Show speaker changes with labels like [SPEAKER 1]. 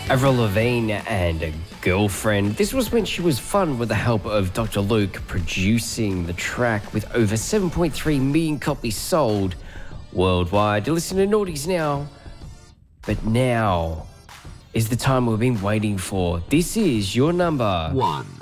[SPEAKER 1] Avril Lavigne and a Girlfriend. This was when she was fun with the help of Dr. Luke producing the track with over 7.3 million copies sold worldwide. You're listening to Naughties now, but now is the time we've been waiting for. This is your number
[SPEAKER 2] 1.